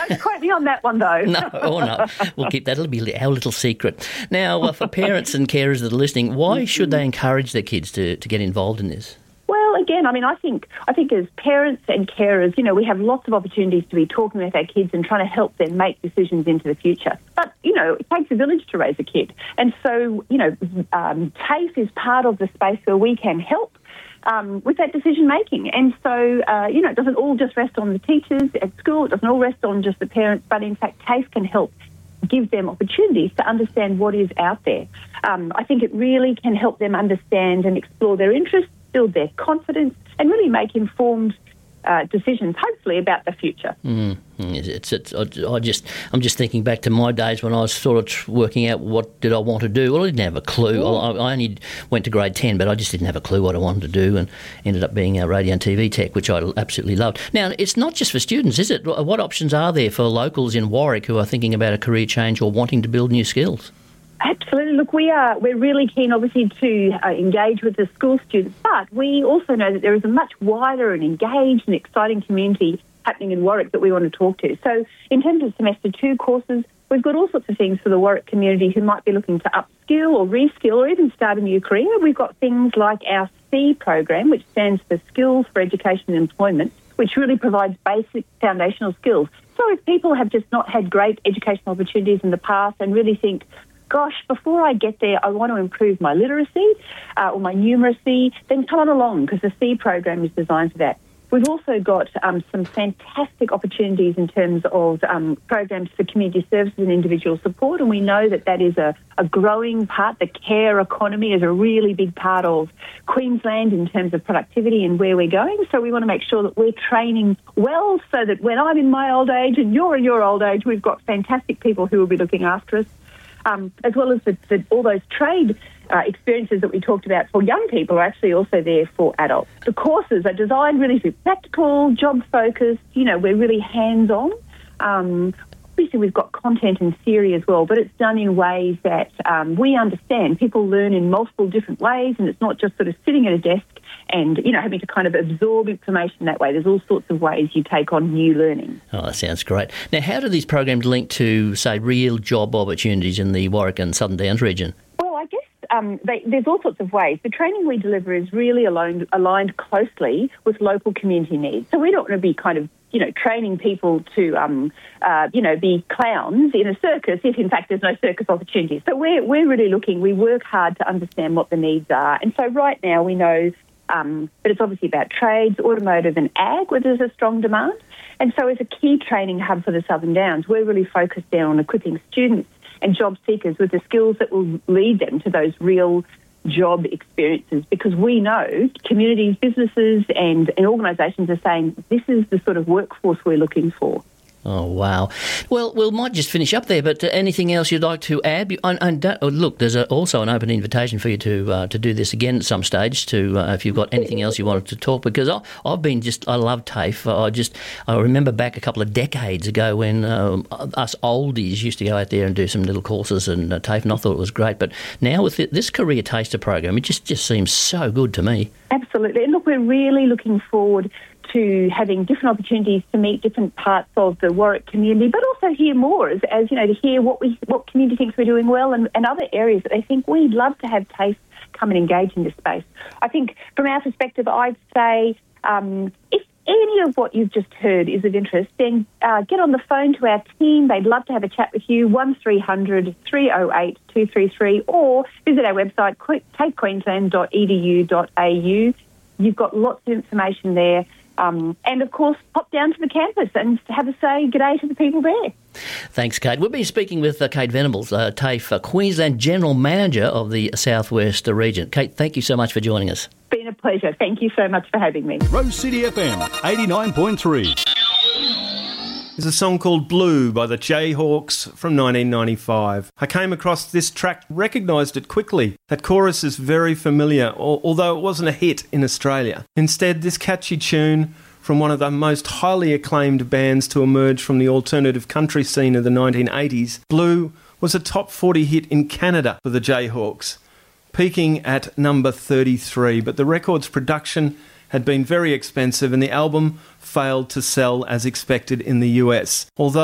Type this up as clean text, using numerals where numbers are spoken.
Don't quote me on that one, though. No. We'll keep that. It'll be our little secret. Now, for parents and carers that are listening, why should they encourage their kids to get involved in this? Well, again, I think as parents and carers, we have lots of opportunities to be talking with our kids and trying to help them make decisions into the future. But, it takes a village to raise a kid. And so, TAFE is part of the space where we can help with that decision-making. And so, it doesn't all just rest on the teachers at school. It doesn't all rest on just the parents. But, in fact, TAFE can help give them opportunities to understand what is out there. I think it really can help them understand and explore their interests, build their confidence, and really make informed decisions, hopefully, about the future. I'm just thinking back to my days when I was sort of working out what did I want to do. Well, I didn't have a clue. I only went to grade 10, but I just didn't have a clue what I wanted to do, and ended up being a radio and TV tech, which I absolutely loved. Now, it's not just for students, is it? What options are there for locals in Warwick who are thinking about a career change or wanting to build new skills? Absolutely. Look, we're really keen, obviously, to engage with the school students, but we also know that there is a much wider and engaged and exciting community happening in Warwick that we want to talk to. So in terms of Semester 2 courses, we've got all sorts of things for the Warwick community who might be looking to upskill or reskill or even start a new career. We've got things like our C program, which stands for Skills for Education and Employment, which really provides basic foundational skills. So if people have just not had great educational opportunities in the past and really think, gosh, before I get there, I want to improve my literacy or my numeracy, then come on along, because the C program is designed for that. We've also got some fantastic opportunities in terms of programs for community services and individual support, and we know that is a growing part. The care economy is a really big part of Queensland in terms of productivity and where we're going, so we want to make sure that we're training well so that when I'm in my old age and you're in your old age, we've got fantastic people who will be looking after us. As well as all those trade experiences that we talked about for young people are actually also there for adults. The courses are designed really to be practical, job-focused. We're really hands-on. Obviously, we've got content and theory as well, but it's done in ways that we understand. People learn in multiple different ways, and it's not just sort of sitting at a desk and, having to kind of absorb information that way. There's all sorts of ways you take on new learning. Oh, that sounds great. Now, how do these programs link to, say, real job opportunities in the Warwick and Southern Downs region? Well, I guess there's all sorts of ways. The training we deliver is really aligned closely with local community needs. So we don't want to be kind of, training people to, be clowns in a circus if, in fact, there's no circus opportunities. So we're really we work hard to understand what the needs are. And so right now we know that it's obviously about trades, automotive and ag, where there's a strong demand. And so as a key training hub for the Southern Downs, we're really focused down on equipping students and job seekers with the skills that will lead them to those real job experiences, because we know communities, businesses and organisations are saying this is the sort of workforce we're looking for. Oh, wow. Well, we might just finish up there, but anything else you'd like to add? Look, there's also an open invitation for you to do this again at some stage, if you've got anything else you wanted to talk, because I love TAFE. I remember back a couple of decades ago when us oldies used to go out there and do some little courses and TAFE, and I thought it was great. But now with this Career Taster program, it just seems so good to me. Absolutely. And look, we're really looking forward to having different opportunities to meet different parts of the Warwick community, but also hear more, as to hear what community thinks we're doing well and other areas that they think we'd love to have TAFE come and engage in this space. I think from our perspective, I'd say if any of what you've just heard is of interest, then get on the phone to our team. They'd love to have a chat with you, 1300 308 233, or visit our website, tafequeensland.edu.au. You've got lots of information there. And, of course, pop down to the campus and have a say g'day to the people there. Thanks, Kate. We've been speaking with Kate Venables, TAFE Queensland General Manager of the South West region. Kate, thank you so much for joining us. Been a pleasure. Thank you so much for having me. Rose City FM 89.3. There's a song called Blue by the Jayhawks from 1995. I came across this track, recognised it quickly. That chorus is very familiar, although it wasn't a hit in Australia. Instead, this catchy tune from one of the most highly acclaimed bands to emerge from the alternative country scene of the 1980s, Blue was a top 40 hit in Canada for the Jayhawks, peaking at number 33. But the record's production had been very expensive and the album failed to sell as expected in the US. Although